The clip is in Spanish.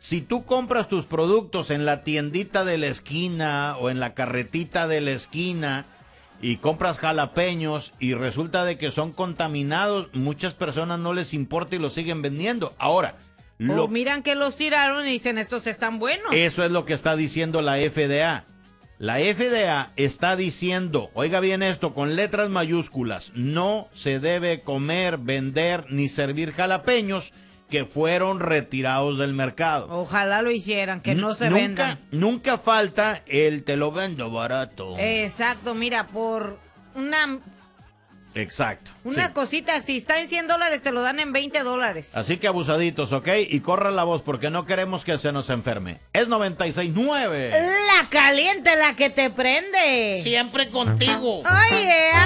Si tú compras tus productos en la tiendita de la esquina o en la carretita de la esquina y compras jalapeños y resulta de que son contaminados, muchas personas no les importa y los siguen vendiendo. Ahora, miran que los tiraron y dicen, estos están buenos. Eso es lo que está diciendo la FDA. La FDA está diciendo, oiga bien esto, con letras mayúsculas, no se debe comer, vender ni servir jalapeños que fueron retirados del mercado. Ojalá lo hicieran, que no se vendan. Nunca falta el te lo vendo barato. Exacto, mira, por una cosita, si está en $100, te lo dan en $20. Así que abusaditos, ¿ok? Y corran la voz porque no queremos que se nos enferme. Es 96.9. La caliente, la que te prende. Siempre contigo. Oye,